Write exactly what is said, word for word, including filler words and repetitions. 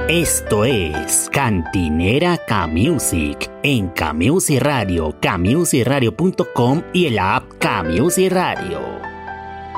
Esto es Cantinera K-Music en K-Music Radio, K music radio punto com y en la app K-Music Radio.